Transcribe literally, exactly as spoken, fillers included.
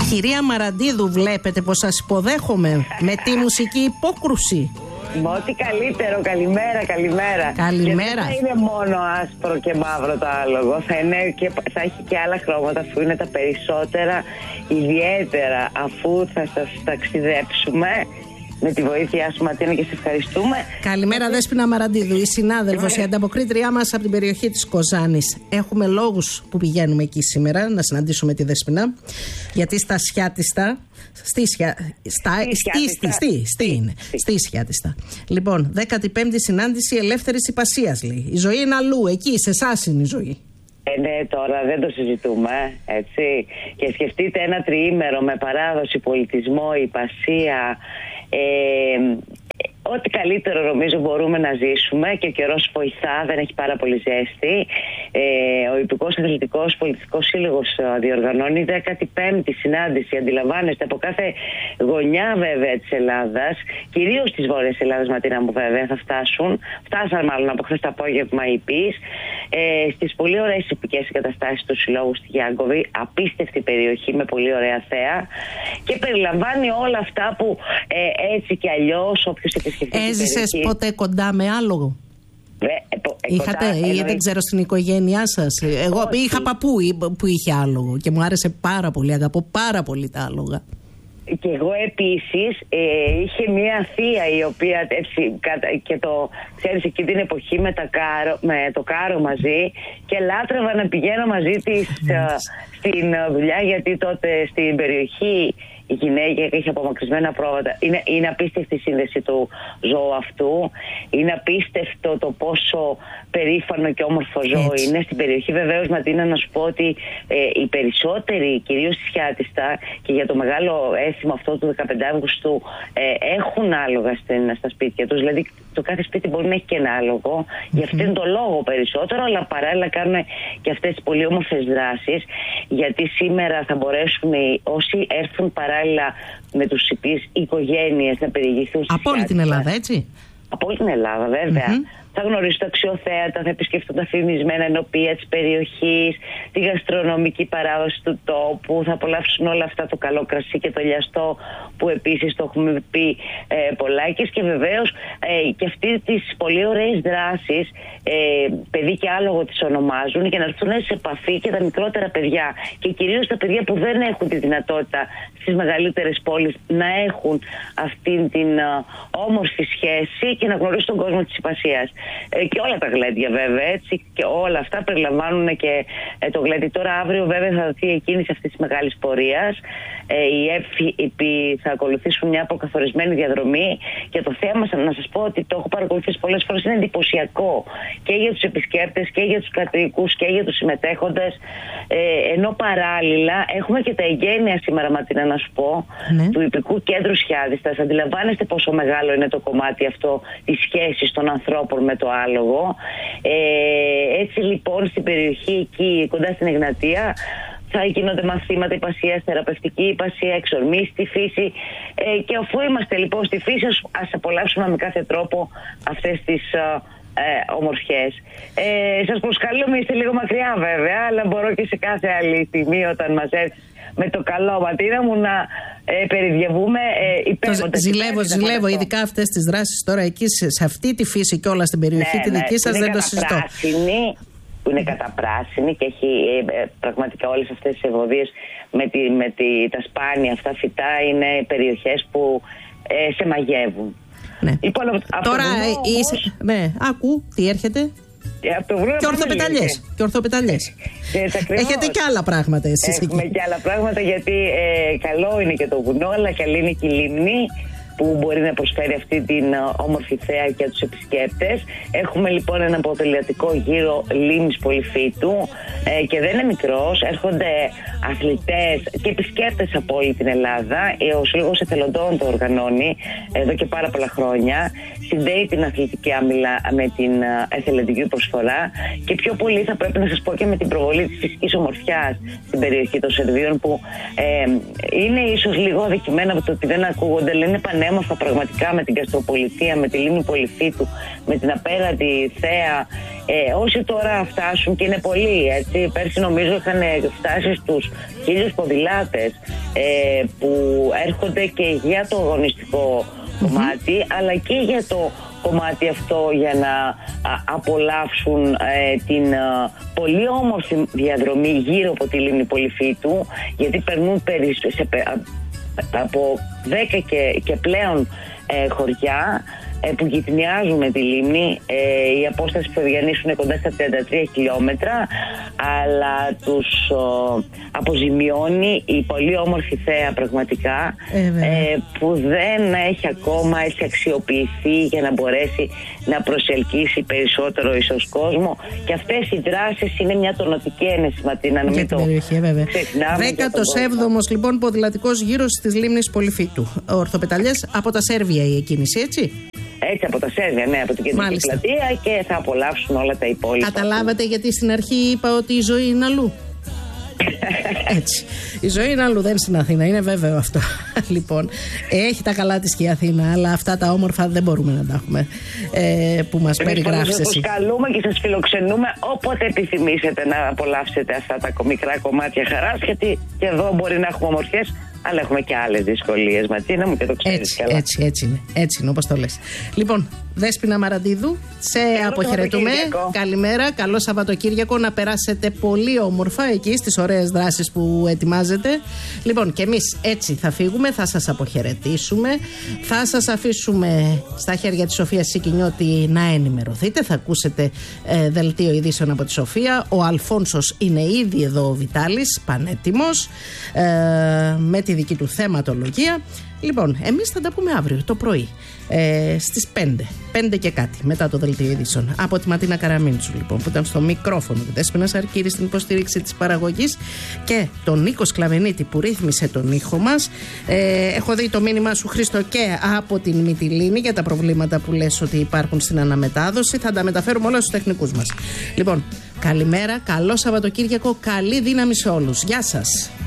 Κυρία Μαραντίδου, βλέπετε πως σας υποδέχομαι με τη μουσική υπόκρουση. Με ό,τι καλύτερο, καλημέρα, καλημέρα. Καλημέρα. Και δεν θα είναι μόνο άσπρο και μαύρο το άλογο, θα, είναι και, θα έχει και άλλα χρώματα, αφού είναι τα περισσότερα, ιδιαίτερα αφού θα σας ταξιδέψουμε. Με τη βοήθειά σου, Ματίνα, και σε ευχαριστούμε. Καλημέρα, Δέσποινα Μαραντίδου, η συνάδελφος, η ανταποκρίτριά μας από την περιοχή της Κοζάνης. Έχουμε λόγους που πηγαίνουμε εκεί σήμερα να συναντήσουμε τη Δέσποινα. Γιατί στα Σιάτιστα. Στη Σιά, στα, στη, στη, στη, στη είναι. Στη Σιάτιστα. Λοιπόν, δέκατη πέμπτη συνάντηση ελεύθερης υπασίας, λέει. Η ζωή είναι αλλού, εκεί, σε εσάς είναι η ζωή. Ε, ναι, τώρα δεν το συζητούμε, έτσι. Και σκεφτείτε ένα τριήμερο με παράδοση, πολιτισμό, υπασία. Ε, ό,τι καλύτερο νομίζω μπορούμε να ζήσουμε, και ο καιρός βοηθά, δεν έχει πάρα πολύ ζέστη. Ε, ο Υπουργός Αθλητικός Πολιτιστικός Σύλλογος διοργανώνει δέκατη πέμπτη συνάντηση, αντιλαμβάνεστε, από κάθε γωνιά βέβαια της Ελλάδας, κυρίως της Βόρειας Ελλάδας, Ματίνα μου, βέβαια θα φτάσουν. Φτάσαν μάλλον από χθες το απόγευμα οι ΠΙΣ, ε, στις πολύ ωραίες υπηκές εγκαταστάσεις του Συλλόγου στη Γιάνκοβη, απίστευτη περιοχή με πολύ ωραία θέα, και περιλαμβάνει όλα αυτά που ε, έτσι και αλλιώς όποιος επισκεφτεί. Έζησες ποτέ κοντά με άλογο? Βε, επο, Είχατε, κοντά, ή δεν ξέρω, στην οικογένειά σας? Εγώ όχι. Είχα παππού που είχε άλογο και μου άρεσε πάρα πολύ, αγαπώ πάρα πολύ τα άλογα. Και εγώ επίσης ε, είχε μια θεία η οποία έτσι, και το ξέρεις, εκεί την εποχή με, τα κάρο, με το κάρο μαζί, και λάτρευα να πηγαίνω μαζί της ε, στην δουλειά, γιατί τότε στην περιοχή η γυναίκα είχε απομακρυσμένα πρόβατα. Είναι, είναι απίστευτη η σύνδεση του ζώου αυτού. Είναι απίστευτο το πόσο περήφανο και όμορφο ζώο Έτσι. είναι. Στην περιοχή βεβαίως, Ματίνα, να σου πω ότι ε, οι περισσότεροι, κυρίως στη Σιάτιστα, και για το μεγάλο έθιμο αυτό του δεκαπέντε Αυγούστου, ε, έχουν άλογα στην, στα σπίτια τους. Δηλαδή το κάθε σπίτι μπορεί να έχει και ένα άλογο. Mm-hmm. Γι' αυτόν τον λόγο περισσότερο, αλλά παράλληλα κάνουμε και αυτές τις πολύ όμορφες δράσεις. Γιατί σήμερα θα μπορέσουν όσοι έρθουν παράλληλα με τους ΣΥΠΗΣ οικογένειες να περιηγηθούν. Από όλη την Ελλάδα, έτσι. Από όλη την Ελλάδα, βέβαια. Mm-hmm. Θα γνωρίσουν τα αξιοθέατα, θα επισκεφτούν τα φημισμένα ενοπία της περιοχής, τη γαστρονομική παράδοση του τόπου, θα απολαύσουν όλα αυτά, το καλό κρασί και το λιαστό που επίσης το έχουμε πει ε, πολλάκις, και βεβαίως ε, και αυτές τις πολύ ωραίες δράσεις, ε, παιδί και άλογο τις ονομάζουν, για να έρθουν σε επαφή και τα μικρότερα παιδιά, και κυρίως τα παιδιά που δεν έχουν τη δυνατότητα στις μεγαλύτερες πόλεις να έχουν αυτήν την uh, όμορφη σχέση και να γνωρίσουν τον κόσμο της υπασίας. Ε, και όλα τα γλέντια βέβαια, έτσι, και όλα αυτά περιλαμβάνουν και ε, το γλέντι. Τώρα αύριο βέβαια θα δοθεί η κίνηση αυτής της μεγάλης πορείας. Ε, οι ΕΦΙ θα ακολουθήσουν μια αποκαθορισμένη διαδρομή, και το θέμα, να σας πω ότι το έχω παρακολουθήσει πολλές φορές, είναι εντυπωσιακό και για τους επισκέπτες και για τους κατοίκους και για τους συμμετέχοντες. Ε, ενώ παράλληλα έχουμε και τα εγγένεια σήμερα, Ματίνα, να σου πω, ναι. του Ιππικού Κέντρου Σιάτιστας. Αντιλαμβάνεστε πόσο μεγάλο είναι το κομμάτι αυτό της σχέσης των ανθρώπων με το άλογο. Ε, έτσι λοιπόν στην περιοχή εκεί κοντά στην Εγνατία θα γίνονται μαθήματα υπασίας, θεραπευτική υπασία, εξορμής στη φύση, ε, και αφού είμαστε λοιπόν στη φύση, ας απολαύσουμε με κάθε τρόπο αυτές τις ε, ομορφιές. Ε, σας προσκαλώ, είστε λίγο μακριά βέβαια, αλλά μπορώ και σε κάθε άλλη στιγμή όταν μας έρθει με το καλό, Ματίνα μου, να ε, περιδιαβούμε ε, υπέροχα. Ζηλεύω, ζηλεύω, ειδικά αυτές τις δράσεις τώρα εκεί, σε, σε αυτή τη φύση και όλα στην περιοχή, ναι, τη δική ναι, σας δεν το συζητώ. Που είναι καταπράσινη και έχει ε, πραγματικά όλες αυτές τις ευωδίες με, τη, με τη, τα σπάνια αυτά φυτά, είναι περιοχές που ε, σε μαγεύουν. Ναι. Λοιπόν, τώρα όμως, είσαι, ναι, άκου τι έρχεται. Και ορθοπεταλιές. Και ορθοπεταλιές. Έχετε και άλλα πράγματα εσείς. Έχουμε και άλλα πράγματα, γιατί ε, καλό είναι και το βουνό, αλλά καλή είναι και η λίμνη που μπορεί να προσφέρει αυτή την όμορφη θέα για τους επισκέπτες. Έχουμε λοιπόν ένα αποτελεσματικό γύρο λίμνης Πολυφύτου ε, και δεν είναι μικρός. Έρχονται αθλητές και επισκέπτες από όλη την Ελλάδα. Ο Σύλλογος Εθελοντών το οργανώνει εδώ και πάρα πολλά χρόνια. Συνδέει την αθλητική άμυλα με την εθελοντική προσφορά, και πιο πολύ θα πρέπει να σας πω και με την προβολή της φυσικής ομορφιάς στην περιοχή των Σερβίων, που ε, είναι ίσως λίγο αδικημένα από το ότι δεν ακούγονται, αλλά είναι πανέμορφα πανέμορφα πραγματικά με την Καστροπολιτεία, με τη Λίμνη Πολυφίτου, με την απέραντη θέα. Ε, όσοι τώρα φτάσουν, και είναι πολλοί, έτσι, πέρσι νομίζω είχαν φτάσει στους χίλιους ποδηλάτες ε, που έρχονται και για το αγωνιστικό mm-hmm. κομμάτι, αλλά και για το κομμάτι αυτό για να α, απολαύσουν ε, την α, πολύ όμορφη διαδρομή γύρω από τη Λίμνη Πολυφίτου, γιατί περνούν περί, σε, α, από δέκα και, και πλέον ε, χωριά ε, που γυτνιάζουν με τη λίμνη. Ε, η απόσταση που θα διανύσουν κοντά στα τριάντα τρία χιλιόμετρα, αλλά τους ο, αποζημιώνει η πολύ όμορφη θέα πραγματικά ε, ε, που δεν έχει ακόμα έχει αξιοποιηθεί για να μπορέσει να προσελκύσει περισσότερο ίσως κόσμο, και αυτές οι δράσεις είναι μια τονωτική ένεση, Ματίνα, να μην το ξεχνάμε. δέκατος έβδομος λοιπόν ποδηλατικός γύρος της Λίμνης Πολυφίτου. Ορθοπεταλιές από τα Σέρβια η εκκίνηση, έτσι? Έτσι, από τα Σέρβια, ναι, από την κεντρική πλατεία, και θα απολαύσουν όλα τα υπόλοιπα. Καταλάβατε γιατί στην αρχή είπα ότι η ζωή είναι αλλού? Έτσι. Η ζωή είναι αλλού, δεν στην Αθήνα, είναι βέβαιο αυτό. Λοιπόν, έχει τα καλά της και η Αθήνα, αλλά αυτά τα όμορφα δεν μπορούμε να τα έχουμε ε, που μας περιγράφεις εσύ. Σας καλούμε και σας φιλοξενούμε όποτε επιθυμήσετε να απολαύσετε αυτά τα μικρά κομμάτια χαράς, γιατί και εδώ μπορεί να έχουμε ομορφιές, αλλά έχουμε και άλλες δυσκολίες, Ματίνα μου, και το ξέρεις έτσι, καλά. Έτσι, έτσι είναι, έτσι είναι όπως το λες. Λοιπόν, Δέσποινα Μαραντίδου, σε καλό αποχαιρετούμε. Καλημέρα, καλό Σαββατοκύριακο, να περάσετε πολύ όμορφα εκεί στις ωραίες δράσεις που ετοιμάζετε. Λοιπόν, και εμείς έτσι θα φύγουμε, θα σας αποχαιρετήσουμε, θα σας αφήσουμε στα χέρια της Σοφίας Σικινιώτη να ενημερωθείτε. Θα ακούσετε ε, δελτίο ειδήσεων από τη Σοφία. Ο Αλφόνσος είναι ήδη εδώ, ο Βιτάλης, πανέτοιμος, ε, με τη δική του θεματολογία. Λοιπόν, εμείς θα τα πούμε αύριο το πρωί ε, στις πέντε, πέντε και κάτι μετά το δελτίο ειδήσεων. Από τη Ματίνα Καραμίντσου, λοιπόν, που ήταν στο μικρόφωνο, τη Δέσποινα Σαρκύρη στην υποστήριξη της παραγωγής, και τον Νίκο Σκλαβενίτη που ρύθμισε τον ήχο μας. Ε, έχω δει το μήνυμα σου, Χρήστο, και από την Μυτιλήνη για τα προβλήματα που λες ότι υπάρχουν στην αναμετάδοση. Θα τα μεταφέρουμε όλα στους τεχνικούς μας. Λοιπόν, καλημέρα, καλό Σαββατοκύριακο, καλή δύναμη σε όλους. Γεια σας.